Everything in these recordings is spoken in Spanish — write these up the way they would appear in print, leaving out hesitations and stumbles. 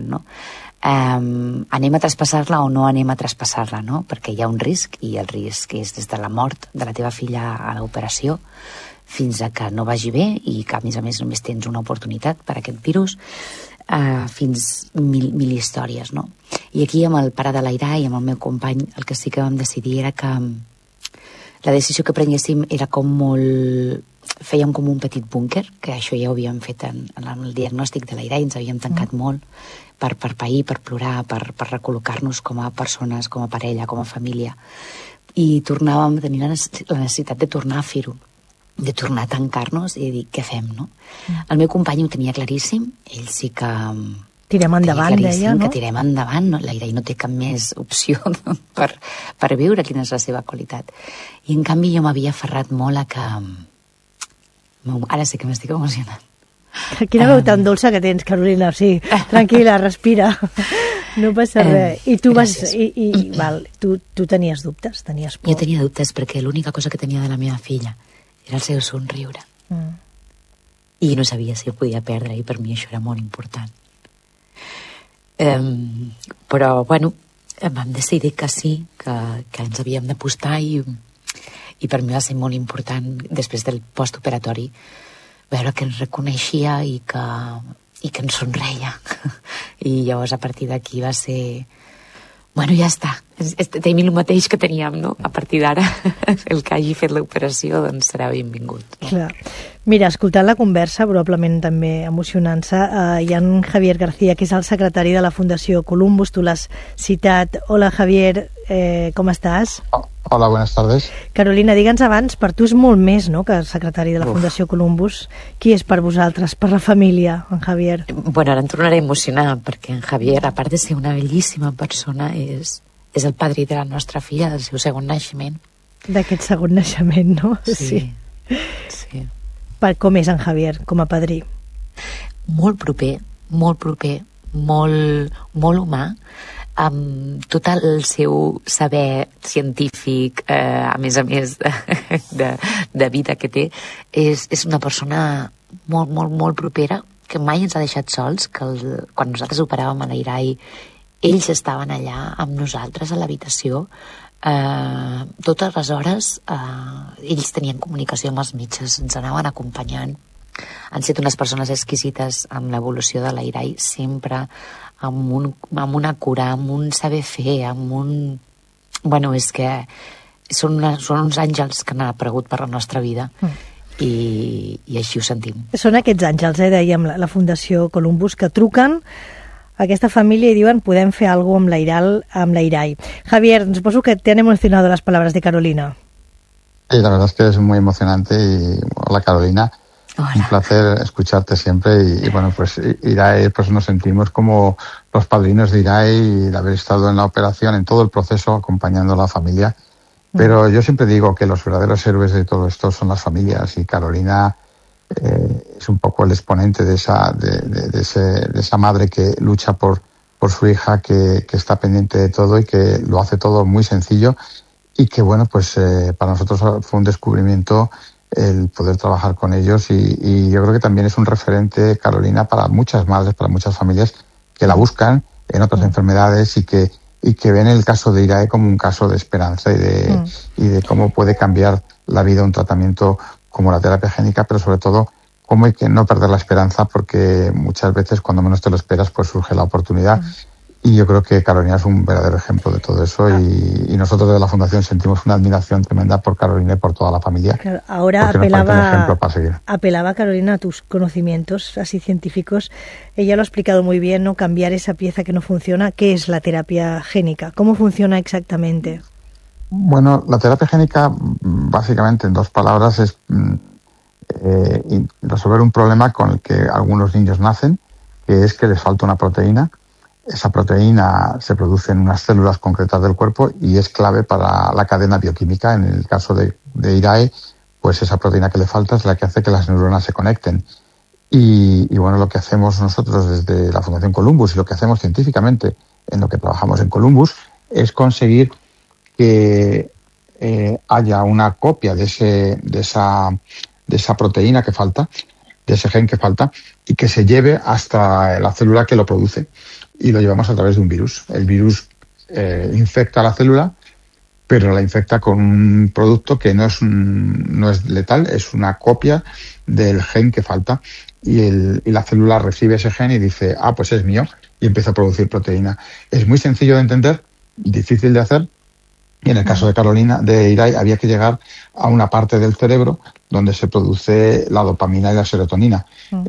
important, no? Anem a traspassar-la o no anem a traspassar-la, no? Perquè hi ha un risc, i el risc és des de la mort de la teva filla a l'operació fins a que no vagi bé i que, a més només tens una oportunitat per aquest virus, fins mil històries, no? I aquí, amb el pare de l'Airai i amb el meu company, el que sí que vam decidir era que la decisió que prenguéssim era com molt... Fèiem com un petit búnquer, que això ja ho havíem fet en el diagnòstic de l'Airai, ens havíem tancat molt per pair, per plorar, per recol·locar-nos com a persones, com a parella, com a família. I tornàvem a tenir la necessitat de tornar a fer-ho, de tornar a tancar-nos i dir què fem, no? El meu company ho tenia claríssim, ell sí que... Tirem endavant, deia, no? Que tirem endavant, no? L'Airai no té cap més opció per viure, quina és la seva qualitat. I en canvi jo m'havia aferrat molt a que... Ara sí que m'estic emocionant. Quina veu tan dolça que tens, Carolina, sí, tranquil·la, respira, no passa res. I tu vas... Tu tenies dubtes, tenies por? Jo tenia dubtes perquè l'única cosa que tenia de la meva filla era el seu somriure. I no sabia si el podia perdre, i per mi això era molt important. Però, bueno, vam decidir que sí, que ens havíem d'apostar, i per mi va ser molt important, després del postoperatori, veure que ens reconeixia i que ens somreia. I llavors, a partir d'aquí va ser... Bueno, ja està. Tenim el mateix que teníem, no? A partir d'ara, el que hagi fet l'operació, doncs serà benvingut. Clar. Mira, escoltant la conversa, probablement també emocionant-se, hi ha en Javier García, que és el secretari de la Fundació Columbus, tu l'has citat. Hola, Javier, com estàs? Hola, buenas tardes. Carolina, digue'ns abans, per tu és molt més, no?, que el secretari de la Fundació Columbus. Qui és per vosaltres, per la família, en Javier? Bueno, ara em tornaré a emocionar, perquè en Javier, a part de ser una bellíssima persona, és el padrí de la nostra filla, del seu segon naixement. D'aquest segon naixement, no? Sí. Com és en Javier, com a padrí? Molt proper, molt humà, amb tot el seu saber científic, a més de vida que té. És una persona molt propera, que mai ens ha deixat sols, que quan nosaltres operàvem a l'Airai, ells estaven allà amb nosaltres a l'habitació, totes les hores ells tenien comunicació amb els metges, ens anaven acompanyant. Han estat unes persones exquisites amb l'evolució de l'Airai, sempre amb una cura, amb un saber fer, amb un... Bueno, és que són uns àngels que han aparegut per la nostra vida. I així ho sentim. Són aquests àngels, dèiem, la Fundació Columbus, que truquen a aquesta família y diuen podem fer alguna cosa amb l'Airai. Javier, suposo que te han emocionado las palabras de Carolina. Sí, la verdad es que es muy emocionante y hola Carolina. Hola. Un placer escucharte siempre y bueno, pues Irai, pues nos sentimos como los padrinos de Irai y de haber estado en la operación, en todo el proceso, acompañando a la familia. Pero yo siempre digo que los verdaderos héroes de todo esto son las familias, y Carolina es un poco el exponente de esa madre que lucha por su hija, que está pendiente de todo y que lo hace todo muy sencillo, y que bueno, pues para nosotros fue un descubrimiento el poder trabajar con ellos, y yo creo que también es un referente, Carolina, para muchas madres, para muchas familias que la buscan en otras enfermedades y que ven el caso de Irai como un caso de esperanza y de cómo puede cambiar la vida un tratamiento como la terapia génica, pero sobre todo cómo hay que no perder la esperanza, porque muchas veces cuando menos te lo esperas pues surge la oportunidad. Y yo creo que Carolina es un verdadero ejemplo de todo eso, y nosotros desde la Fundación sentimos una admiración tremenda por Carolina y por toda la familia. Claro, ahora apelaba Carolina a tus conocimientos así científicos. Ella lo ha explicado muy bien, ¿no? Cambiar esa pieza que no funciona. ¿Qué es la terapia génica? ¿Cómo funciona exactamente? Bueno, la terapia génica, básicamente en dos palabras, es resolver un problema con el que algunos niños nacen, que es que les falta una proteína. Esa proteína se produce en unas células concretas del cuerpo y es clave para la cadena bioquímica. En el caso de Irai, pues esa proteína que le falta es la que hace que las neuronas se conecten. Y bueno, lo que hacemos nosotros desde la Fundación Columbus y lo que hacemos científicamente en lo que trabajamos en Columbus es conseguir que haya una copia de esa proteína que falta, de ese gen que falta, y que se lleve hasta la célula que lo produce. y lo llevamos a través de un virus. El virus infecta la célula, pero la infecta con un producto que no es letal, es una copia del gen que falta, y la célula recibe ese gen y dice, pues es mío, y empieza a producir proteína. Es muy sencillo de entender, difícil de hacer, y en el caso de Irai había que llegar a una parte del cerebro donde se produce la dopamina y la serotonina.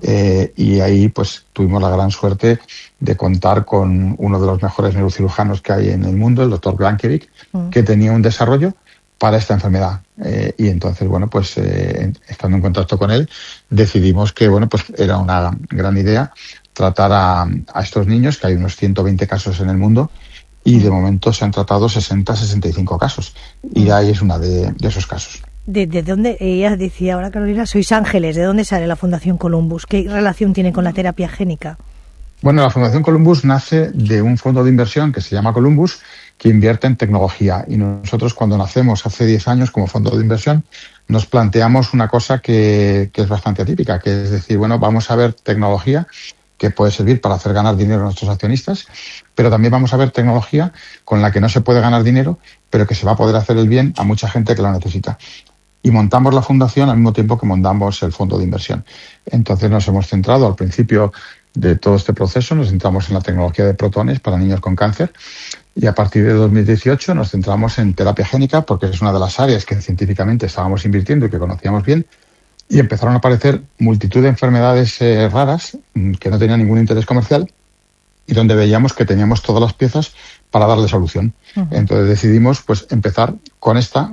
Y ahí pues tuvimos la gran suerte de contar con uno de los mejores neurocirujanos que hay en el mundo, el doctor Blankevic, que tenía un desarrollo para esta enfermedad. Y entonces, bueno, pues estando en contacto con él, decidimos que, bueno, pues era una gran idea tratar a estos niños, que hay unos 120 casos en el mundo, y de momento se han tratado 60-65 casos. Y ahí es una de esos casos. ¿De dónde? Ella decía ahora, Carolina, sois ángeles. ¿De dónde sale la Fundación Columbus? ¿Qué relación tiene con la terapia génica? Bueno, la Fundación Columbus nace de un fondo de inversión que se llama Columbus, que invierte en tecnología. Y nosotros, cuando nacemos hace 10 años como fondo de inversión, nos planteamos una cosa que es bastante atípica, que es decir, bueno, vamos a ver tecnología que puede servir para hacer ganar dinero a nuestros accionistas, pero también vamos a ver tecnología con la que no se puede ganar dinero, pero que se va a poder hacer el bien a mucha gente que lo necesita. Y montamos la fundación al mismo tiempo que montamos el fondo de inversión. Entonces nos hemos centrado al principio de todo este proceso, nos centramos en la tecnología de protones para niños con cáncer, y a partir de 2018 nos centramos en terapia génica, porque es una de las áreas que científicamente estábamos invirtiendo y que conocíamos bien. Y empezaron a aparecer multitud de enfermedades raras que no tenían ningún interés comercial y donde veíamos que teníamos todas las piezas para darle solución. Entonces decidimos pues empezar con esta,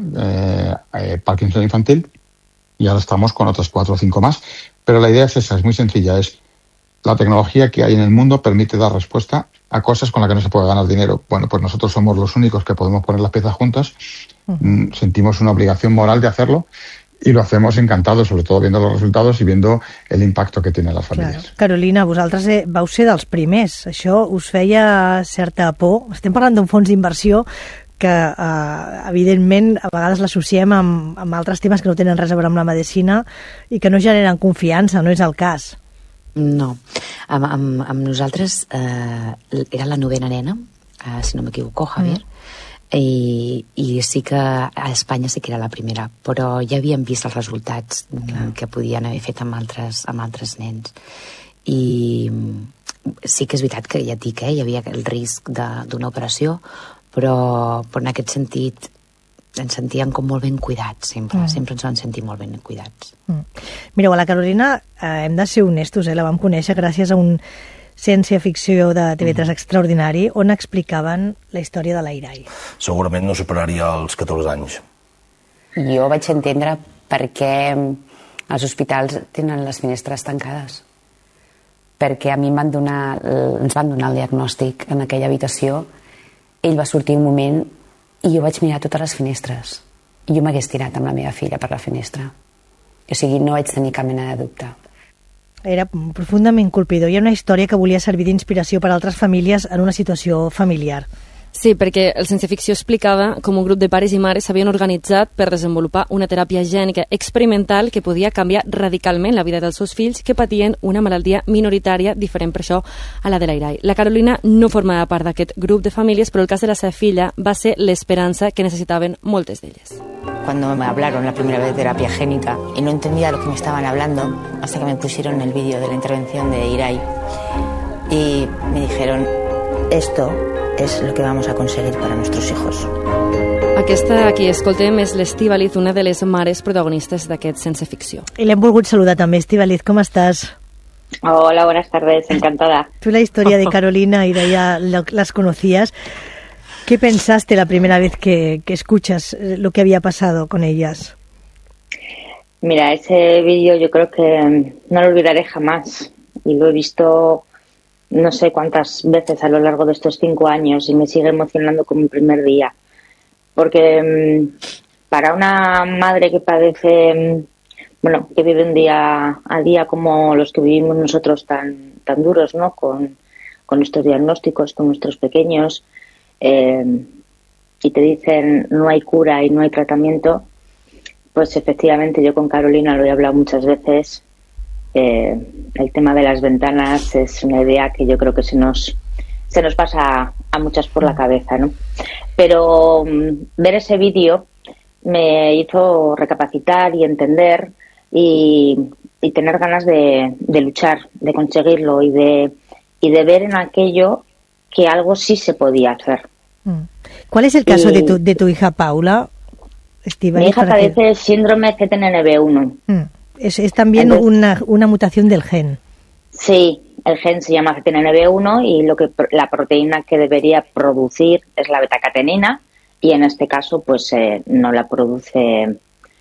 Parkinson infantil, y ahora estamos con otras 4 o 5 más. Pero la idea es esa, es muy sencilla, es la tecnología que hay en el mundo permite dar respuesta a cosas con las que no se puede ganar dinero. Bueno, pues nosotros somos los únicos que podemos poner las piezas juntas, sentimos una obligación moral de hacerlo, i lo hacemos encantados, sobre todo viendo los resultados i viendo el impacto que tiene en las famílies. Claro. Carolina, vosaltres vau ser dels primers. Això us feia certa por. Estem parlant d'un fons d'inversió que, evidentment, a vegades l'associem amb altres temes que no tenen res a veure amb la medicina i que no generen confiança, no és el cas. No. Amb nosaltres era la 9ª nena, si no m'equivoco, Javier, i sí que a Espanya sí que era la primera, però ja havíem vist els resultats que podien haver fet amb altres nens. I sí que és veritat que ja et dic, hi havia el risc d'una operació, però en aquest sentit ens sentíem com molt ben cuidats, sempre ens vam sentir molt ben cuidats. Mireu, a la Carolina hem de ser honestos, la vam conèixer gràcies a un ciència-ficció de TV3 extraordinari on explicaven la història de la Irai. Segurament no superaria els 14 anys. Jo vaig entendre per què els hospitals tenen les finestres tancades. Perquè a mi ens van donar el diagnòstic en aquella habitació, ell va sortir un moment i jo vaig mirar totes les finestres. I jo m'hagués tirat amb la meva filla per la finestra. O sigui, no vaig tenir cap mena de dubte. Era profundament colpidor. Hi ha una història que volia servir d'inspiració per a altres famílies en una situació familiar. Sí, perquè el ciència-ficció explicava com un grup de pares i mares s'havien organitzat per desenvolupar una teràpia gènica experimental que podia canviar radicalment la vida dels seus fills que patien una malaltia minoritària diferent per això a la de la Irai. La Carolina no formava part d'aquest grup de famílies, però el cas de la seva filla va ser l'esperança que necessitaven moltes d'elles. Cuando me hablaron la primera vez de terapia génica y no entendía lo que me estaban hablando hasta que me pusieron el vídeo de la intervención de Irai y me dijeron, esto es lo que vamos a conseguir para nuestros hijos. Aquesta que escoltem és l'Estíbaliz, una de les mares protagonistes d'aquest Sense Ficció. I l'hem volgut saludar també. Estíbaliz, ¿cómo estás? Hola, buenas tardes, encantada. Tú la historia de Carolina y de ella las conocías. ¿Qué pensaste la primera vez que escuchas lo que había pasado con ellas? Mira, ese vídeo yo creo que no lo olvidaré jamás y lo he visto no sé cuántas veces a lo largo de estos 5 años y me sigue emocionando como el primer día. Porque para una madre que padece, bueno, que vive un día a día como los que vivimos nosotros tan duros, ¿no? Con nuestros diagnósticos, con nuestros pequeños, y te dicen no hay cura y no hay tratamiento, pues efectivamente yo con Carolina lo he hablado muchas veces. El tema de las ventanas es una idea que yo creo que se nos se nos pasa a muchas por la cabeza, ¿no? Pero ver ese vídeo me hizo recapacitar y entender y tener ganas de luchar, de conseguirlo y de ver en aquello que algo sí se podía hacer. ¿Cuál es el caso de tu hija Paula? Mi hija padece el síndrome CTNNB1. Es también una mutación del gen. Sí, el gen se llama CTNNB1 y la proteína que debería producir es la betacatenina y en este caso pues no la produce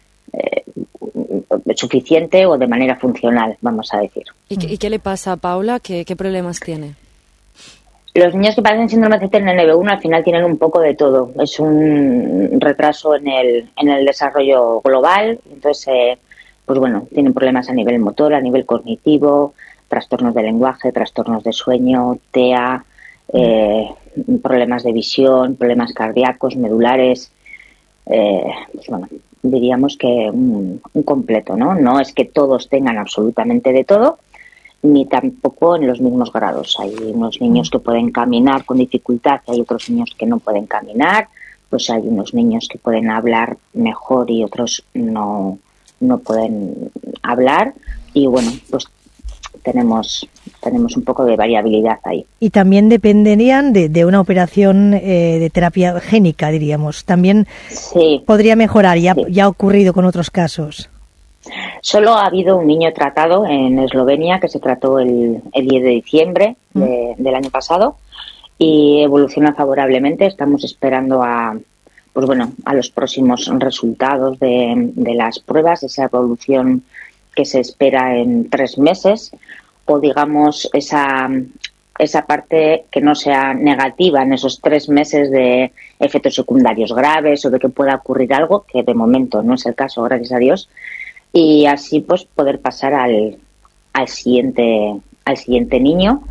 suficiente o de manera funcional, vamos a decir. ¿Y qué le pasa a Paula? ¿Qué problemas tiene? Los niños que padecen síndrome CTNNB1 al final tienen un poco de todo. Es un retraso en el desarrollo global, entonces pues bueno, tienen problemas a nivel motor, a nivel cognitivo, trastornos de lenguaje, trastornos de sueño, TEA, problemas de visión, problemas cardíacos, medulares. Pues bueno, diríamos que un completo, ¿no? No es que todos tengan absolutamente de todo, ni tampoco en los mismos grados. Hay unos niños que pueden caminar con dificultad, hay otros niños que no pueden caminar, pues hay unos niños que pueden hablar mejor y otros no pueden hablar y bueno, pues tenemos un poco de variabilidad ahí. Y también dependerían de una operación de terapia génica, diríamos. También sí, podría mejorar, ya ha ocurrido con otros casos. Solo ha habido un niño tratado en Eslovenia que se trató el 10 de diciembre del año pasado y evoluciona favorablemente. Estamos esperando a los próximos resultados de las pruebas, esa evolución que se espera en 3 meses o digamos esa parte que no sea negativa en esos 3 meses de efectos secundarios graves o de que pueda ocurrir algo, que de momento no es el caso, gracias a Dios. Y así pues poder pasar al siguiente niño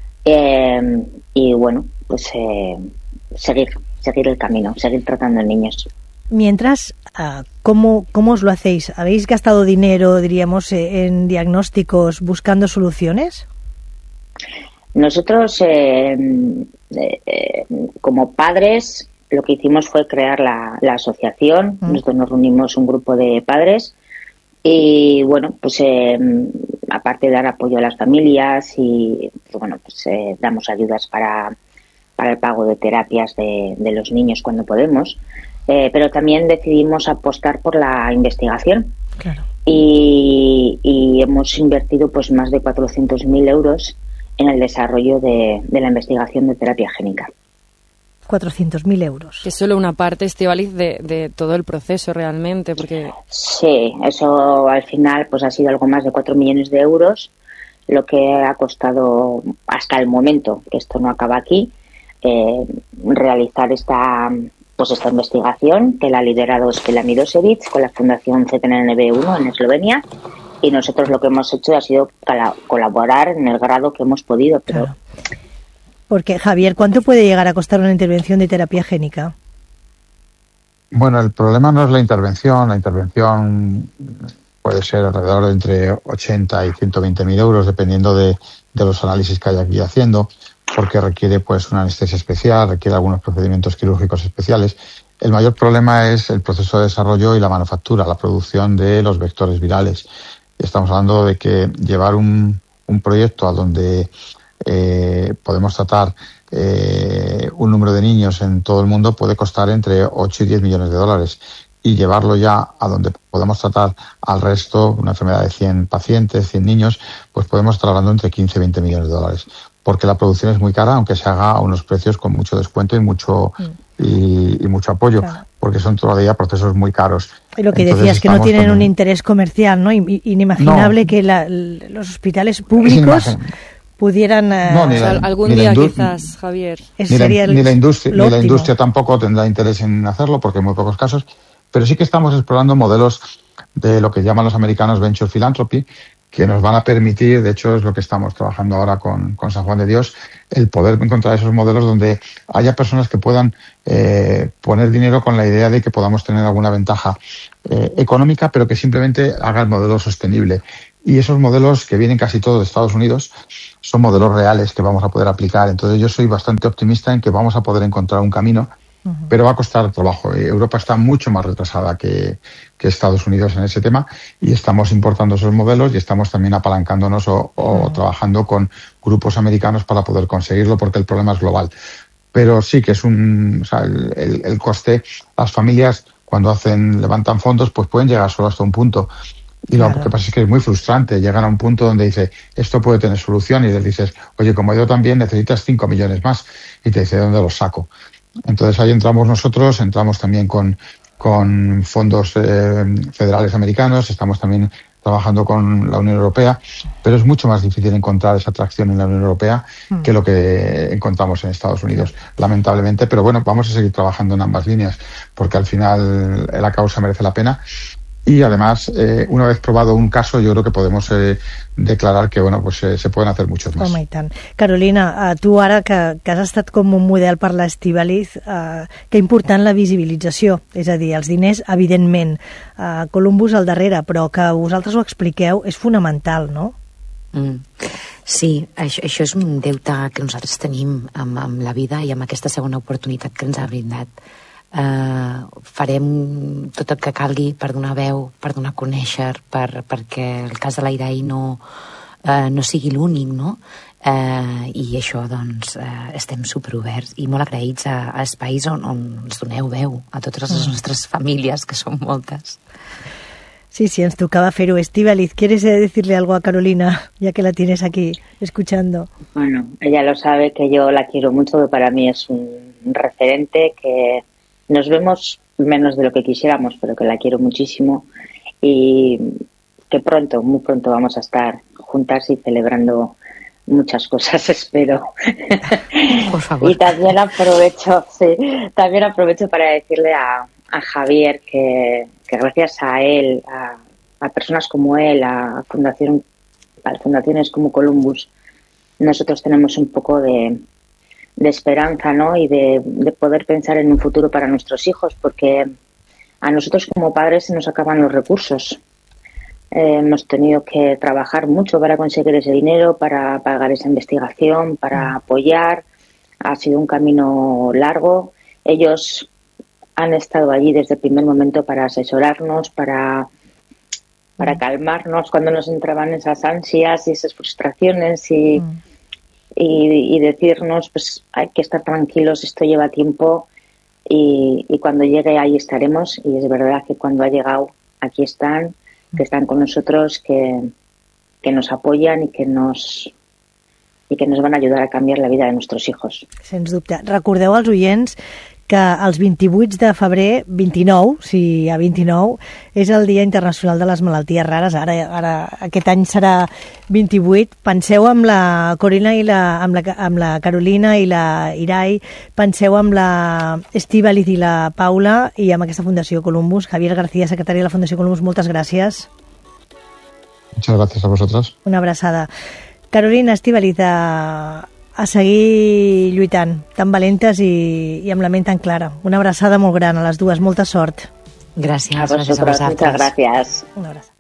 y bueno, pues seguir el camino, seguir tratando a niños. Mientras, ¿cómo os lo hacéis? ¿Habéis gastado dinero, diríamos, en diagnósticos buscando soluciones? Nosotros como padres lo que hicimos fue crear la asociación. Nosotros nos reunimos un grupo de padres y bueno, pues aparte de dar apoyo a las familias y bueno, pues damos ayudas para el pago de terapias de los niños cuando podemos, pero también decidimos apostar por la investigación. Claro. Y hemos invertido pues más de 400.000 euros en el desarrollo de la investigación de terapia génica. 400.000 euros. Que es solo una parte, Estíbaliz, de todo el proceso realmente, porque... Sí, eso al final pues ha sido algo más de 4 millones de euros, lo que ha costado hasta el momento, que esto no acaba aquí, realizar esta investigación, que la ha liderado Stella Milosevic con la Fundación CTNNB1 en Eslovenia, y nosotros lo que hemos hecho ha sido colaborar en el grado que hemos podido, pero... Claro. Porque, Javier, ¿cuánto puede llegar a costar una intervención de terapia génica? Bueno, el problema no es la intervención puede ser alrededor de entre 80 y 120.000 euros, dependiendo de los análisis que haya aquí haciendo, porque requiere pues una anestesia especial, requiere algunos procedimientos quirúrgicos especiales. El mayor problema es el proceso de desarrollo y la manufactura, la producción de los vectores virales. Estamos hablando de que llevar un proyecto a donde podemos tratar un número de niños en todo el mundo puede costar entre 8 y 10 millones de dólares. Y llevarlo ya a donde podemos tratar al resto, una enfermedad de 100 pacientes, 100 niños, pues podemos estar hablando entre 15 y 20 millones de dólares. Porque la producción es muy cara, aunque se haga a unos precios con mucho descuento y mucho apoyo, claro, porque son todavía procesos muy caros. Y lo que decías, que no tienen un interés comercial, ¿no? Inimaginable que los hospitales públicos pudieran... algún día quizás, Javier. Ni la industria tampoco tendrá interés en hacerlo, porque en muy pocos casos, pero sí que estamos explorando modelos de lo que llaman los americanos Venture Philanthropy, que nos van a permitir, de hecho es lo que estamos trabajando ahora con San Juan de Dios, el poder encontrar esos modelos donde haya personas que puedan poner dinero con la idea de que podamos tener alguna ventaja económica, pero que simplemente haga el modelo sostenible. Y esos modelos, que vienen casi todos de Estados Unidos, son modelos reales que vamos a poder aplicar. Entonces yo soy bastante optimista en que vamos a poder encontrar un camino, pero va a costar trabajo. Europa está mucho más retrasada que Estados Unidos en ese tema, y estamos importando esos modelos y estamos también apalancándonos o trabajando con grupos americanos para poder conseguirlo, porque el problema es global. Pero sí que es el coste, las familias cuando levantan fondos, pues pueden llegar solo hasta un punto. Y lo que pasa es que es muy frustrante. Llegan a un punto donde dice, esto puede tener solución, y les dices, oye, como yo también, necesitas 5 millones más. Y te dice, ¿de dónde los saco? Entonces ahí entramos nosotros, entramos también con fondos federales americanos, estamos también trabajando con la Unión Europea, pero es mucho más difícil encontrar esa atracción en la Unión Europea que lo que encontramos en Estados Unidos, lamentablemente. Pero bueno, vamos a seguir trabajando en ambas líneas, porque al final la causa merece la pena. Y además, una vez probado un caso, yo creo que podemos declarar que se pueden hacer muchos más. Home, i tant. Carolina, tu ara que has estat com un model per l'Estíbaliz, que important la visibilització, és a dir, els diners, evidentment, Columbus al darrere, però que vosaltres ho expliqueu és fonamental, no? Sí, això és un deute que nosaltres tenim amb la vida i amb aquesta segona oportunitat que ens ha brindat. Farem tot el que calgui per donar veu, per donar a conèixer, perquè el cas de l'Irai no sigui l'únic, no? I això, doncs, estem superoberts i molt agraïts a espais on ens doneu veu a totes les nostres famílies, que són moltes. Sí, ens tocaba fer-ho. Estíbaliz, ¿quieres decirle algo a Carolina, ya que la tienes aquí escuchando? Bueno, ella lo sabe, que yo la quiero mucho, que para mí es un referente, que nos vemos menos de lo que quisiéramos, pero que la quiero muchísimo, y que pronto, muy pronto, vamos a estar juntas y celebrando muchas cosas, espero. Por favor. Y también aprovecho para decirle a Javier que gracias a él, a personas como él, a fundaciones como Columbus, nosotros tenemos un poco de esperanza, ¿no? Y de poder pensar en un futuro para nuestros hijos, porque a nosotros como padres se nos acaban los recursos. Hemos tenido que trabajar mucho para conseguir ese dinero, para pagar esa investigación, para apoyar. Ha sido un camino largo. Ellos han estado allí desde el primer momento para asesorarnos, para calmarnos cuando nos entraban esas ansias y esas frustraciones y decirnos, pues hay que estar tranquilos, esto lleva tiempo y cuando llegue ahí estaremos. Y es verdad que cuando ha llegado, aquí están, que están con nosotros, que nos apoyan y que nos van a ayudar a canviar la vida de nuestros hijos. Sens dubte. Recordeu als oients que els 28 de febrer, 29, si hi ha 29, és el Dia Internacional de les Malalties Rares. Ara aquest any serà 28. Penseu amb la Corina i amb la Carolina i la Irai, penseu amb la Estíbaliz i la Paula i amb aquesta Fundació Columbus. Javier García, secretari de la Fundació Columbus, moltes gràcies. Muchas gracias a vosotros. Una abraçada. Carolina, Estíbaliz, a seguir lluitant, tan valentes i amb la ment tan clara. Una abraçada molt gran a les dues, molta sort. Gràcies a vosaltres. Muchas gracias. Una abraçada.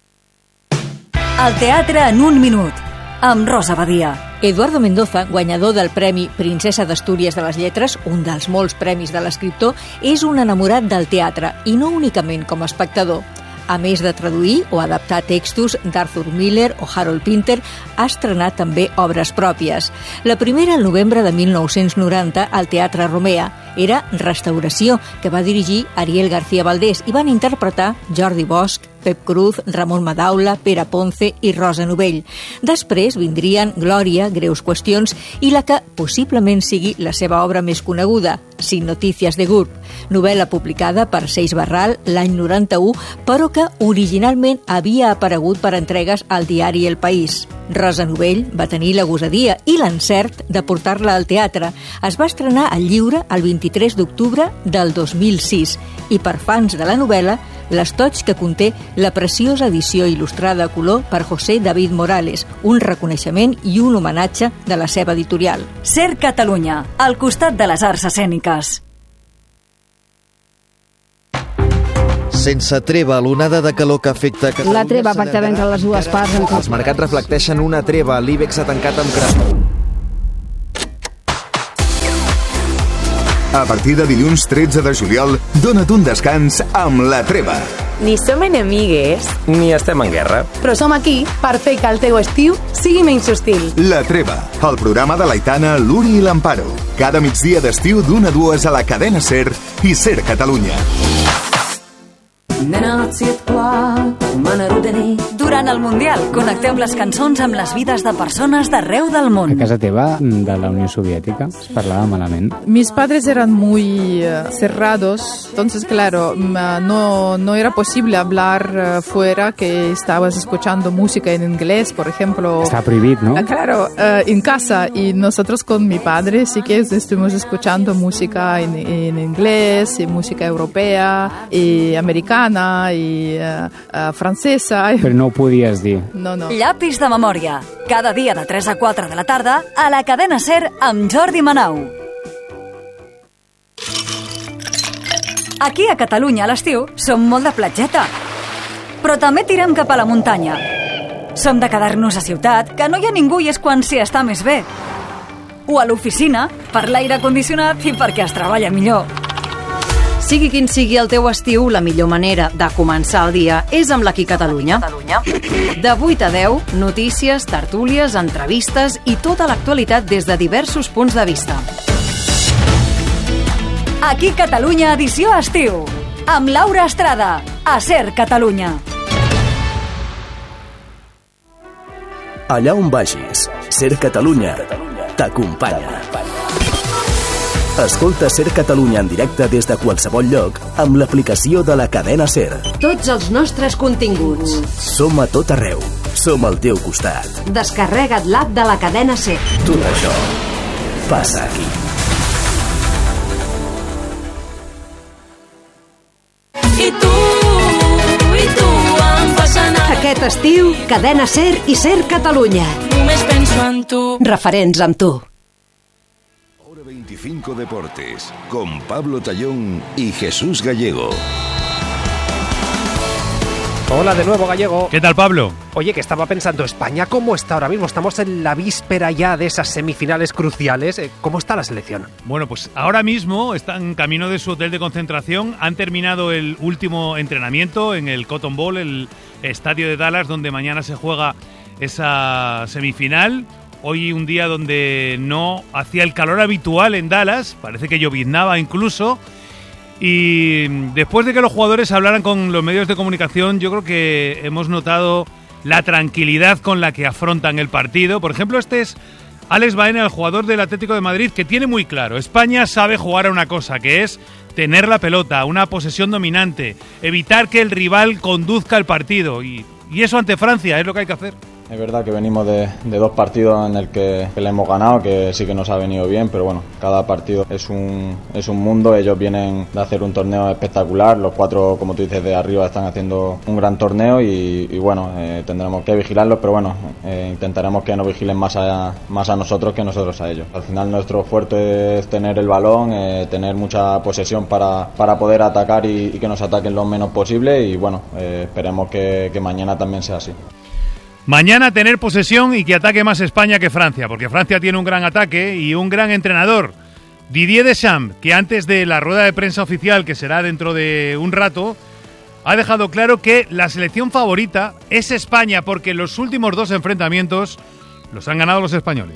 El teatre en un minut, amb Rosa Badia. Eduardo Mendoza, guanyador del Premi Princesa d'Astúries de les Lletres, un dels molts premis de l'escriptor, és un enamorat del teatre, i no únicament com a espectador. A més de traduir o adaptar textos d'Arthur Miller o Harold Pinter, ha estrenat també obres pròpies. La primera, al novembre de 1990, al Teatre Romea, era Restauració, que va dirigir Ariel García Valdés, i van interpretar Jordi Bosch, Pep Cruz, Ramon Madaula, Pere Ponce i Rosa Novell. Després vindrien Glòria, Greus qüestions, i la que possiblement sigui la seva obra més coneguda, Sin noticias de GURB, novel·la publicada per Seix Barral l'any 91, però que originalment havia aparegut per entregues al diari El País. Rosa Novell va tenir la gosadia i l'encert de portar-la al teatre. Es va estrenar al lliure el 23 d'octubre del 2006 i per fans de la novel·la, l'estoig que conté la preciosa edició il·lustrada a color per José David Morales, un reconeixement i un homenatge de la seva editorial. Ser Catalunya, al costat de les arts escèniques. Sense treva, l'onada de calor que afecta Catalunya... La treva pactada entre les dues parts... Els mercats reflecteixen una treva. L'IBEX ha tancat amb A partir de dilluns 13 de juliol, dona't un descans amb La Treva. Ni som enemigues, ni estem en guerra, però som aquí per fer que el teu estiu sigui menys hostil. La Treva, el programa de l'Aitana, l'Uri i l'Amparo. Cada migdia d'estiu d'1 a 2 a la cadena SER i SER Catalunya. Durant el Mundial, connecteu les cançons amb les vides de persones d'arreu del món. A casa teva, de la Unió Soviètica, es parlava malament. Mis padres eran muy cerrados, entonces, claro, no era posible hablar fuera que estabas escuchando música en inglés, por ejemplo. Está prohibido, ¿no? Claro, en casa, y nosotros con mi padre sí que estuvimos escuchando música en inglés, y música europea, y americana, i francesa. Però no ho podies dir. No. Llapis de memòria. Cada dia de 3 a 4 de la tarda a la cadena SER amb Jordi Manau. Aquí a Catalunya a l'estiu som molt de platgeta, però també tirem cap a la muntanya. Som de quedar-nos a ciutat, que no hi ha ningú i és quan s'hi està més bé. O a l'oficina, per l'aire condicionat i perquè es treballa millor. Sigui quin sigui el teu estiu, la millor manera de començar el dia és amb l'Aquí Catalunya. De 8 a 10, notícies, tertúlies, entrevistes i tota l'actualitat des de diversos punts de vista. Aquí Catalunya, edició estiu, amb Laura Estrada, a SER Catalunya. Allà on vagis, SER Catalunya t'acompanya. Escolta SER Catalunya en directe des de qualsevol lloc amb l'aplicació de la cadena SER. Tots els nostres continguts. Som a tot arreu. Som al teu costat. Descarrega't l'app de la cadena SER. Tot això passa aquí. I tu em fas anar. Aquest estiu, cadena SER i SER Catalunya. Només penso en tu. Referents amb tu. 25 Deportes, con Pablo Tallón y Jesús Gallego. Hola de nuevo, Gallego. ¿Qué tal, Pablo? Oye, que estaba pensando, ¿España cómo está ahora mismo? Estamos en la víspera ya de esas semifinales cruciales. ¿Cómo está la selección? Bueno, pues ahora mismo están en camino de su hotel de concentración. Han terminado el último entrenamiento en el Cotton Bowl, el estadio de Dallas, donde mañana se juega esa semifinal. Hoy un día donde no hacía el calor habitual en Dallas, parece que lloviznaba incluso. Y después de que los jugadores hablaran con los medios de comunicación, yo creo que hemos notado la tranquilidad con la que afrontan el partido. Por ejemplo, este es Alex Baena, el jugador del Atlético de Madrid, que tiene muy claro, España sabe jugar a una cosa, que es tener la pelota, una posesión dominante, evitar que el rival conduzca el partido. Y eso ante Francia es lo que hay que hacer. Es verdad que venimos de dos partidos en el que le hemos ganado, que sí que nos ha venido bien, pero bueno, cada partido es un mundo. Ellos vienen de hacer un torneo espectacular, los 4, como tú dices, de arriba están haciendo un gran torneo y bueno, tendremos que vigilarlos, pero bueno, intentaremos que nos vigilen más a nosotros que nosotros a ellos. Al final nuestro fuerte es tener el balón, tener mucha posesión para poder atacar y que nos ataquen lo menos posible y bueno, esperemos que mañana también sea así. Mañana tener posesión y que ataque más España que Francia, porque Francia tiene un gran ataque y un gran entrenador, Didier Deschamps, que antes de la rueda de prensa oficial, que será dentro de un rato, ha dejado claro que la selección favorita es España, porque los últimos 2 enfrentamientos los han ganado los españoles.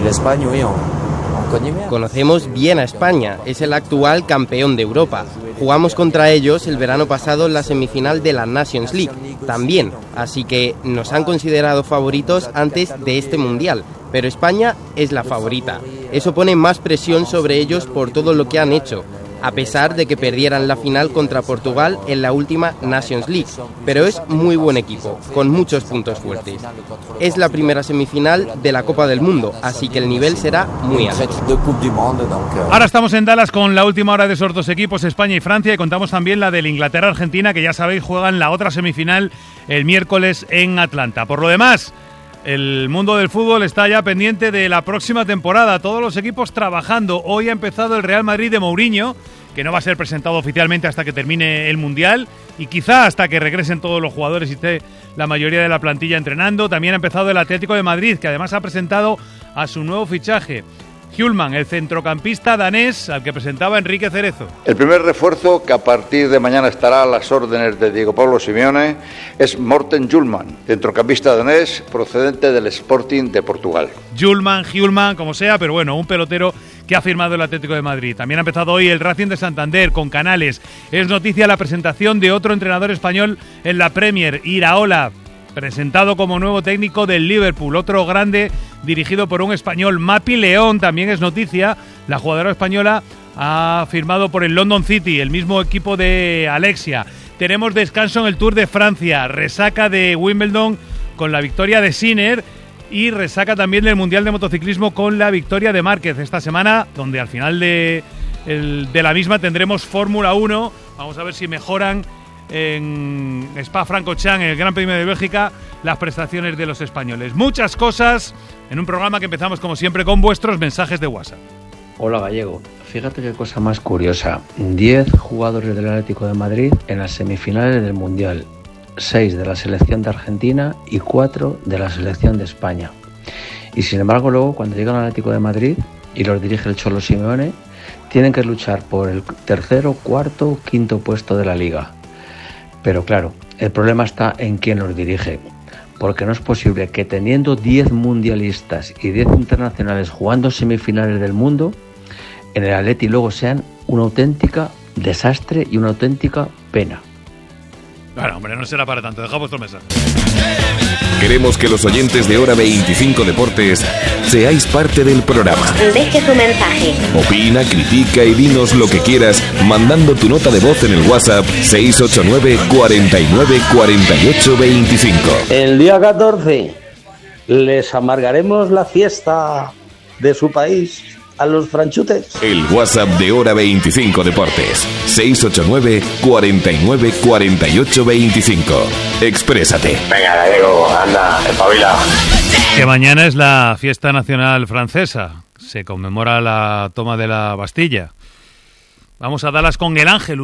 Conocemos bien a España, es el actual campeón de Europa. Jugamos contra ellos el verano pasado en la semifinal de la Nations League, también, así que nos han considerado favoritos antes de este Mundial, pero España es la favorita. Eso pone más presión sobre ellos por todo lo que han hecho, a pesar de que perdieran la final contra Portugal en la última Nations League, pero es muy buen equipo, con muchos puntos fuertes. Es la primera semifinal de la Copa del Mundo, así que el nivel será muy alto. Ahora estamos en Dallas con la última hora de esos 2 equipos, España y Francia, y contamos también la del Inglaterra-Argentina, que ya sabéis juegan la otra semifinal el miércoles en Atlanta. Por lo demás, El mundo del fútbol está ya pendiente de la próxima temporada. Todos los equipos trabajando. Hoy ha empezado el Real Madrid de Mourinho, que no va a ser presentado oficialmente hasta que termine el Mundial y quizá hasta que regresen todos los jugadores y esté la mayoría de la plantilla entrenando. También ha empezado el Atlético de Madrid, que además ha presentado a su nuevo fichaje, Hjulmand, el centrocampista danés al que presentaba Enrique Cerezo. El primer refuerzo, que a partir de mañana estará a las órdenes de Diego Pablo Simeone, es Morten Hjulmand, centrocampista danés procedente del Sporting de Portugal. Hjulmand, como sea, pero bueno, un pelotero que ha firmado el Atlético de Madrid. También ha empezado hoy el Racing de Santander con Canales. Es noticia la presentación de otro entrenador español en la Premier, Iraola, presentado como nuevo técnico del Liverpool, otro grande dirigido por un español. Mapi León también es noticia. La jugadora española ha firmado por el London City, el mismo equipo de Alexia. Tenemos descanso en el Tour de Francia, resaca de Wimbledon con la victoria de Sinner y resaca también del Mundial de Motociclismo con la victoria de Márquez esta semana, donde al final de la misma tendremos Fórmula 1. Vamos a ver si mejoran en Spa-Francorchamps, en el Gran Premio de Bélgica, las prestaciones de los españoles. Muchas cosas en un programa que empezamos como siempre con vuestros mensajes de WhatsApp. Hola Gallego, fíjate qué cosa más curiosa. 10 jugadores del Atlético de Madrid en las semifinales del Mundial, 6 de la selección de Argentina y 4 de la selección de España. Y sin embargo luego cuando llegan al Atlético de Madrid y los dirige el Cholo Simeone, tienen que luchar por el tercero, cuarto, quinto puesto de la liga. Pero claro, el problema está en quién los dirige, porque no es posible que teniendo 10 mundialistas y 10 internacionales jugando semifinales del mundo, en el Atleti luego sean una auténtica desastre y una auténtica pena. Bueno, hombre, no será para tanto. Deja vuestro mensaje. Queremos que los oyentes de Hora 25 Deportes seáis parte del programa. Deje tu mensaje. Opina, critica y dinos lo que quieras mandando tu nota de voz en el WhatsApp 689 49 48 25. El día 14 les amargaremos la fiesta de su país a los franchutes. El WhatsApp de Hora 25 Deportes 689 49 48 25. Exprésate. Venga, Gallego, anda, espabila. Que mañana es la fiesta nacional francesa. Se conmemora la toma de la Bastilla. Vamos a darlas con el Ángel.